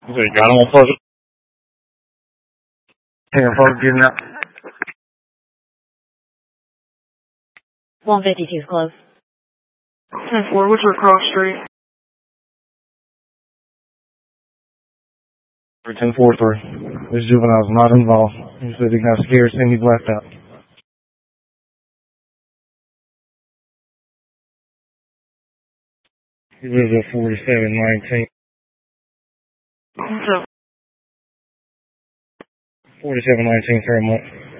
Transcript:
So you got him on Pleasant? Hang on, folks, getting up. 152 is close. 10-4, what's your cross street? 10-4-3. This juvenile's not involved. He said he got scared saying he blacked out. He lives at 4719. 4719 Fairmont.